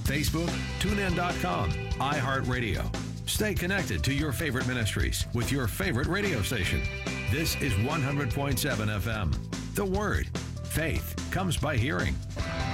Facebook, TuneIn.com, iHeartRadio. Stay connected to your favorite ministries with your favorite radio station. This is 100.7 FM. The Word. Faith comes by hearing.